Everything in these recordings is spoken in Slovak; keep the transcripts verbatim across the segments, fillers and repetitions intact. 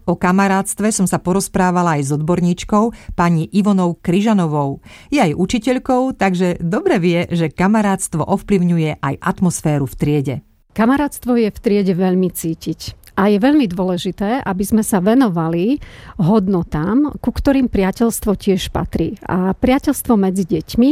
O kamarátstve som sa porozprávala aj s odborníčkou, pani Ivonou Kryžanovou. Je aj učiteľkou, takže dobre vie, že kamarátstvo ovplyvňuje aj atmosféru v triede. Kamarátstvo je v triede veľmi cítiť. A je veľmi dôležité, aby sme sa venovali hodnotám, ku ktorým priateľstvo tiež patrí. A priateľstvo medzi deťmi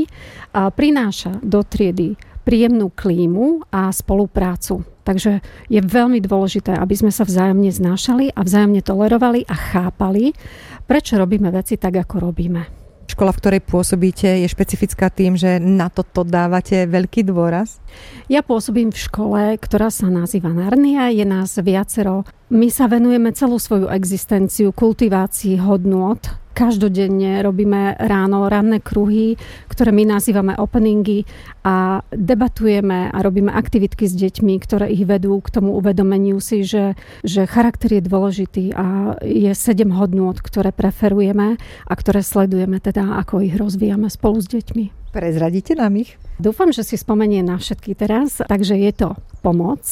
prináša do triedy príjemnú klímu a spoluprácu. Takže je veľmi dôležité, aby sme sa vzájomne znášali a vzájomne tolerovali a chápali, prečo robíme veci tak, ako robíme. Škola, v ktorej pôsobíte, je špecifická tým, že na toto dávate veľký dôraz? Ja pôsobím v škole, ktorá sa nazýva Narnia. Je nás viacero. My sa venujeme celú svoju existenciu kultivácii hodnôt. Každodenne robíme ráno ranné kruhy, ktoré my nazývame openingy a debatujeme a robíme aktivitky s deťmi, ktoré ich vedú k tomu uvedomeniu si, že, že charakter je dôležitý a je sedem hodnôt, ktoré preferujeme a ktoré sledujeme, teda ako ich rozvíjame spolu s deťmi. Prezradíte nám ich? Dúfam, že si spomenie na všetky teraz. Takže je to pomoc,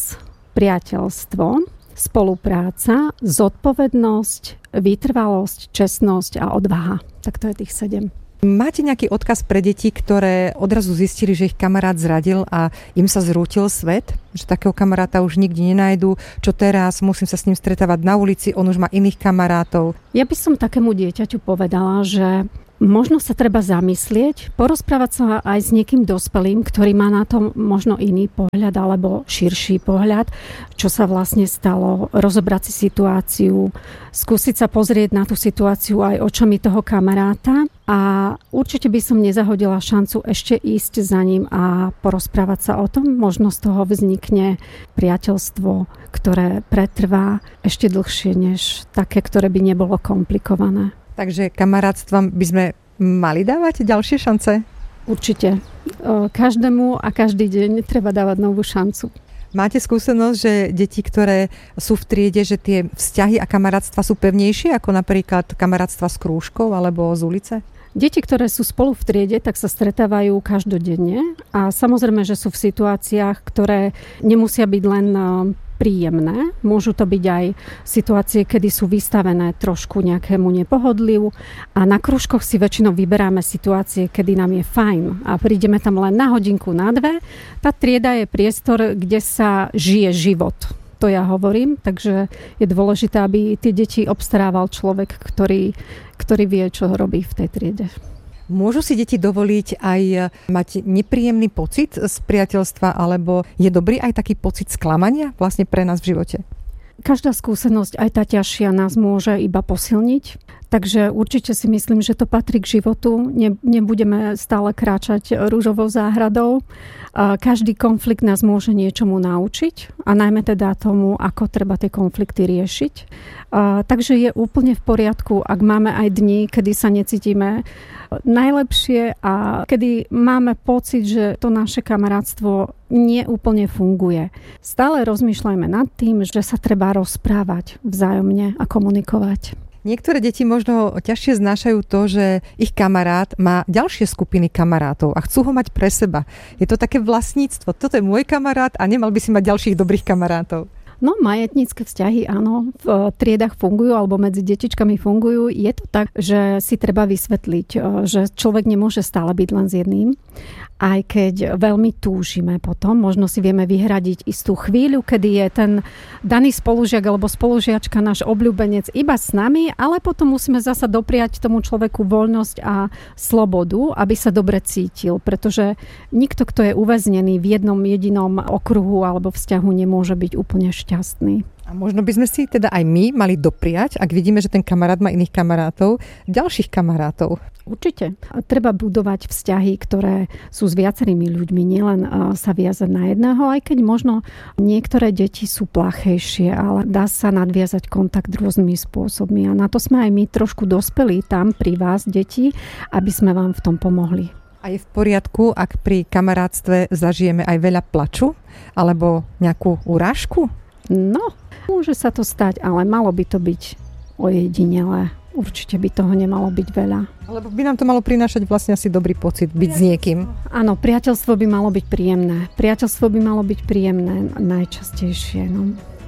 priateľstvo, spolupráca, zodpovednosť, vytrvalosť, čestnosť a odvaha. Tak to je tých sedem. Máte nejaký odkaz pre deti, ktoré odrazu zistili, že ich kamarát zradil a im sa zrútil svet? Že takého kamaráta už nikdy nenajdu? Čo teraz? Musím sa s ním stretávať na ulici, on už má iných kamarátov. Ja by som takému dieťaťu povedala, že možno sa treba zamyslieť, porozprávať sa aj s niekým dospelým, ktorý má na to možno iný pohľad alebo širší pohľad, čo sa vlastne stalo, rozobrať si situáciu, skúsiť sa pozrieť na tú situáciu aj očami toho kamaráta a určite by som nezahodila šancu ešte ísť za ním a porozprávať sa o tom. Možno z toho vznikne priateľstvo, ktoré pretrvá ešte dlhšie než také, ktoré by nebolo komplikované. Takže kamarátstvom by sme mali dávať ďalšie šance? Určite. Každému a každý deň treba dávať novú šancu. Máte skúsenosť, že deti, ktoré sú v triede, že tie vzťahy a kamarátstva sú pevnejšie ako napríklad kamarátstva s krúžkou alebo z ulice? Deti, ktoré sú spolu v triede, tak sa stretávajú každodenne a samozrejme, že sú v situáciách, ktoré nemusia byť len príjemné. Môžu to byť aj situácie, kedy sú vystavené trošku nejakému nepohodliu a na krúžkoch si väčšinou vyberáme situácie, kedy nám je fajn a prídeme tam len na hodinku, na dve. Tá trieda je priestor, kde sa žije život. To ja hovorím, takže je dôležité, aby tie deti obstarával človek, ktorý, ktorý vie, čo robí v tej triede. Môžu si deti dovoliť aj mať nepríjemný pocit z priateľstva, alebo je dobrý aj taký pocit sklamania vlastne pre nás v živote? Každá skúsenosť, aj tá ťažšia, nás môže iba posilniť. Takže určite si myslím, že to patrí k životu. Ne, nebudeme stále kráčať ružovou záhradou. Každý konflikt nás môže niečomu naučiť a najmä teda tomu, ako treba tie konflikty riešiť. Takže je úplne v poriadku, ak máme aj dni, kedy sa necítime najlepšie a kedy máme pocit, že to naše kamarátstvo neúplne funguje. Stále rozmýšľajme nad tým, že sa treba rozprávať vzájomne a komunikovať. Niektoré deti možno ťažšie znášajú to, že ich kamarát má ďalšie skupiny kamarátov a chcú ho mať pre seba. Je to také vlastníctvo. Toto je môj kamarát a nemal by si mať ďalších dobrých kamarátov. No, majetnícke vzťahy, áno, v triedach fungujú alebo medzi detičkami fungujú. Je to tak, že si treba vysvetliť, že človek nemôže stále byť len s jedným. Aj keď veľmi túžime potom, možno si vieme vyhradiť istú chvíľu, kedy je ten daný spolužiak alebo spolužiačka náš obľúbenec iba s nami, ale potom musíme zasa dopriať tomu človeku voľnosť a slobodu, aby sa dobre cítil, pretože nikto, kto je uväznený v jednom jedinom okruhu alebo vzťahu, nemôže byť úplne šťastný. A možno by sme si teda aj my mali dopriať, ak vidíme, že ten kamarát má iných kamarátov, ďalších kamarátov. Určite. Treba budovať vzťahy, ktoré sú s viacerými ľuďmi, nielen sa viazať na jedného, aj keď možno niektoré deti sú plachejšie, ale dá sa nadviazať kontakt rôznymi spôsobmi. A na to sme aj my trošku dospelí tam pri vás, deti, aby sme vám v tom pomohli. A je v poriadku, ak pri kamarátstve zažijeme aj veľa plaču alebo nejakú urážku? No, môže sa to stať, ale malo by to byť ojedinelé. Určite by toho nemalo byť veľa. Lebo by nám to malo prinášať vlastne asi dobrý pocit byť s niekým. Áno, priateľstvo by malo byť príjemné. Priateľstvo by malo byť príjemné najčastejšie. No.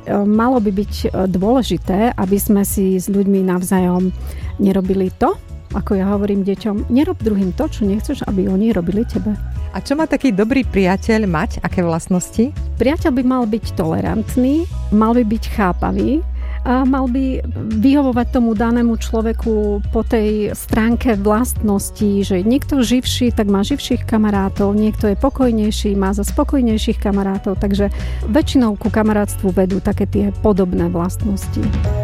malo by byť dôležité, aby sme si s ľuďmi navzájom nerobili to, ako ja hovorím deťom, nerob druhým to, čo nechceš, aby oni robili tebe. A čo má taký dobrý priateľ mať? Aké vlastnosti? Priateľ by mal byť tolerantný, mal by byť chápavý, a mal by vyhovovať tomu danému človeku po tej stránke vlastnosti, že niekto živší, tak má živších kamarátov, niekto je pokojnejší, má za spokojnejších kamarátov, takže väčšinou ku kamarátstvu vedú také tie podobné vlastnosti.